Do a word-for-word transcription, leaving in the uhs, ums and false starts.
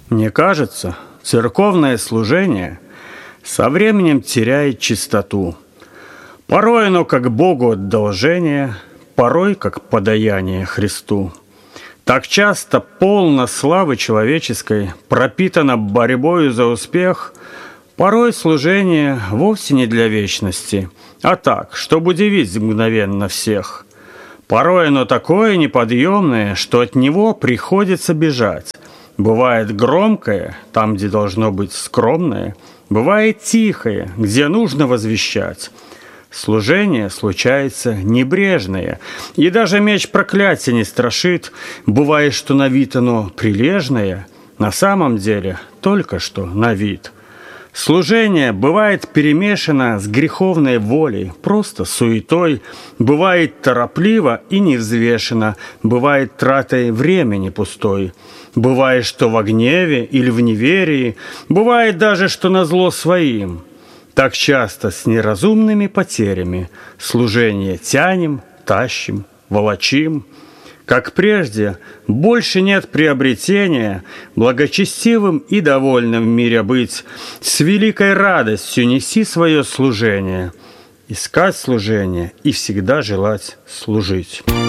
Мне кажется, церковное служение со временем теряет чистоту. Порой оно как Богу одолжение, порой как подаяние Христу. Так часто полно славы человеческой, пропитано борьбою за успех, порой служение вовсе не для вечности, а так, чтобы удивить мгновенно всех. Порой оно такое неподъемное, что от него приходится бежать. Бывает громкое, там, где должно быть скромное, бывает тихое, где нужно возвещать. Служение случается небрежное, и даже меч проклятия не страшит. Бывает, что на вид оно прилежное, на самом деле только что на вид. Служение бывает перемешано с греховной волей, просто суетой, бывает торопливо и невзвешенно, бывает тратой времени пустой. Бывает, что во гневе или в неверии, бывает даже, что назло своим. Так часто с неразумными потерями служение тянем, тащим, волочим. Как прежде, больше нет приобретения, благочестивым и довольным в мире быть, с великой радостью неси свое служение, искать служение и всегда желать служить.